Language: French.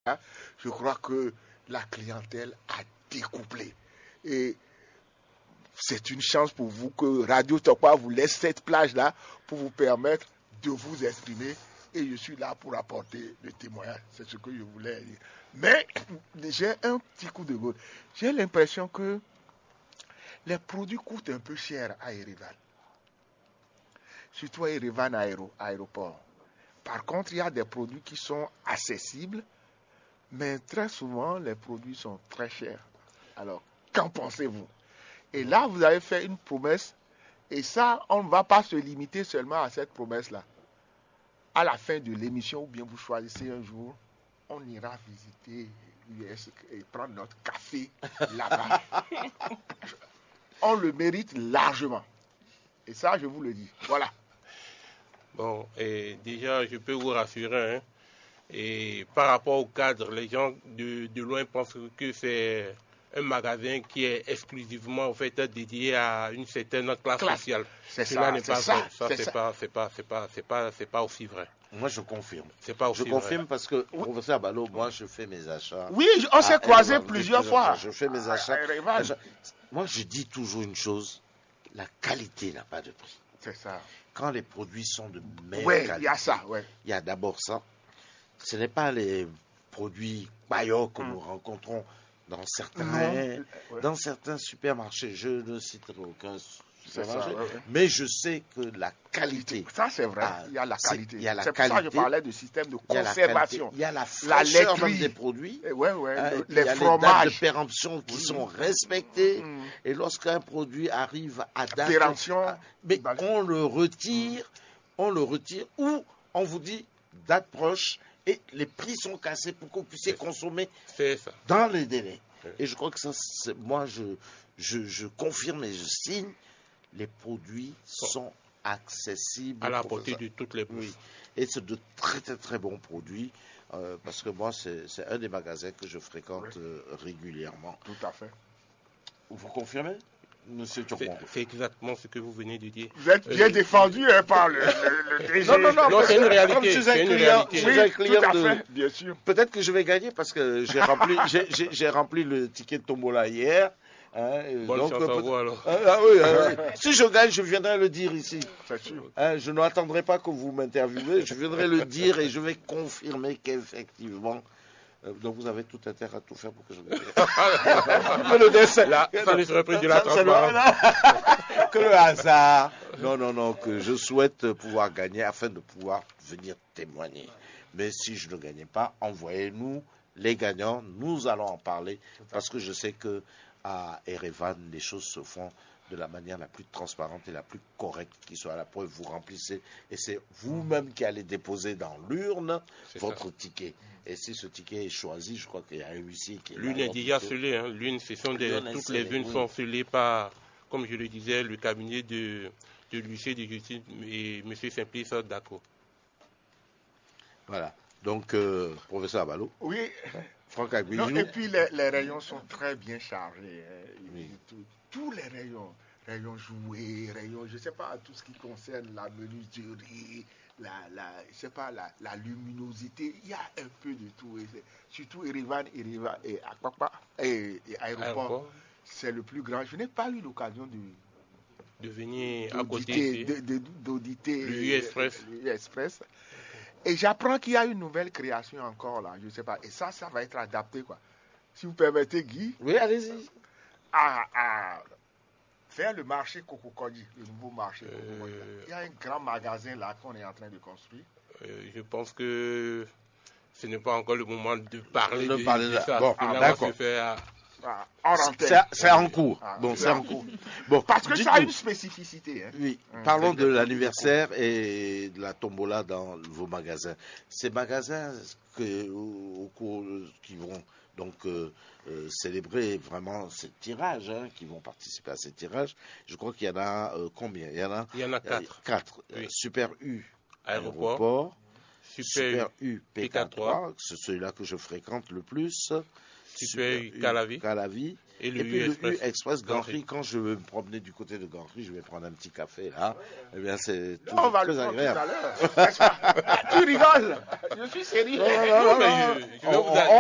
Je crois que la clientèle a découplé. Et c'est une chance pour vous que Radio Tokpa vous laisse cette plage-là pour vous permettre de vous exprimer. Et je suis là pour apporter le témoignage. C'est ce que je voulais dire. Mais j'ai un petit coup de gueule. J'ai l'impression que les produits coûtent un peu cher à Erevan. Surtout à Erevan aéroport. Par contre, il y a des produits qui sont accessibles, mais très souvent, les produits sont très chers. Alors, qu'en pensez-vous? Et là, vous avez fait une promesse, et ça, on ne va pas se limiter seulement à cette promesse-là. À la fin de l'émission, ou bien vous choisissez un jour, on ira visiter l'US et prendre notre café là-bas. On le mérite largement. Et ça, je vous le dis. Voilà. Bon, et déjà, je peux vous rassurer, hein, et par rapport au cadre, les gens de loin pensent que c'est un magasin qui est exclusivement en fait dédié à une certaine classe sociale. Cela n'est pas vrai. Ça, c'est pas aussi vrai. Moi, je confirme. C'est pas aussi je confirme vrai. parce que, professeur Abalo, moi, je fais mes achats. Oui, on s'est croisés plusieurs fois. Je fais mes achats. Moi, je dis toujours une chose, la qualité n'a pas de prix. C'est ça. Quand les produits sont de meilleure qualité, il y a ça. Ouais. Il y a d'abord ça. Ce n'est pas les produits bailleurs que nous rencontrons dans certains supermarchés. Je ne citerai aucun supermarché, mais je sais que la qualité. Ça, c'est vrai. Il y a la qualité. Il y a la c'est qualité. pour ça que je parlais de système de conservation. Il y a la fraîcheur même des produits. Les fromages. Il y a les dates de péremption qui sont respectées. Et lorsqu'un produit arrive à date péremption, mais on le retire ou on vous dit date proche. Et les prix sont cassés pour que vous puissiez consommer dans les délais. Et je crois que ça, moi, je confirme et je signe, les produits sont accessibles. À la portée de toutes les bouches. Oui. Et c'est de très, très, très bons produits. Parce que moi, c'est un des magasins que je fréquente régulièrement. Tout à fait. Vous confirmez, Monsieur Turcon? C'est exactement ce que vous venez de dire. Vous êtes bien défendu par le DG. Non, c'est une réalité. Comme je suis un client, tout à fait, bien sûr. Peut-être que je vais gagner parce que j'ai rempli le ticket de tombola hier. Bonne chance à vous alors. Oui. Si je gagne, je viendrai le dire ici. C'est sûr. Je n'attendrai pas que vous m'interviewez. Je viendrai le dire et je vais confirmer qu'effectivement. Donc vous avez tout intérêt à tout faire pour que je gagne. Le dessin. Là, ça ne serait pris de la transparence. Que le hasard. Non, que je souhaite pouvoir gagner afin de pouvoir venir témoigner. Mais si je ne gagnais pas, envoyez-nous les gagnants. Nous allons en parler parce que je sais que à Erevan, les choses se font de la manière la plus transparente et la plus correcte qui soit. À la preuve, vous remplissez et c'est vous-même qui allez déposer dans l'urne votre ticket. Et si ce ticket est choisi, je crois qu'il y a un huissier qui est là. L'une est déjà scellée. L'une, toutes les unes sont scellées par, comme je le disais, le cabinet de l'huissier de justice et M. Simplice d'accord. Voilà. Donc, professeur Abalo. Oui. Franck Aguijou. Et puis les rayons sont très bien chargés. Oui. Tous les rayons jouets, rayons, je ne sais pas, tout ce qui concerne la menuiserie, la luminosité, il y a un peu de tout. Et surtout Erevan et Akpakpa et aéroport, c'est le plus grand. Je n'ai pas eu l'occasion de venir à côté d'auditer l'U-Express. Et j'apprends qu'il y a une nouvelle création encore là, je ne sais pas. Et ça va être adapté quoi. Si vous permettez, Guy. Oui, allez-y. À faire le marché Kokokodi, le nouveau marché Kokokodi. Il y a un grand magasin là qu'on est en train de construire. Je pense que ce n'est pas encore le moment de parler de ça. Bon, d'accord. C'est en cours. C'est en cours. Bon, parce que ça a une spécificité. Hein. Oui. Parlons de l'anniversaire et de la tombola dans vos magasins. Ces magasins qui vont donc célébrer vraiment ces tirages, qui vont participer à ces tirages. Je crois qu'il y en a combien? Il y en a 4. 4. Oui. Super U Aéroport. Super U PK3, c'est celui-là que je fréquente le plus. Super U Calavi. Et puis le U Express Gantry. Quand je vais me promener du côté de Gantry, je vais prendre un petit café là. Eh bien, c'est très agréable. Tu rigoles. Je suis sérieux. Non, mais je vais vous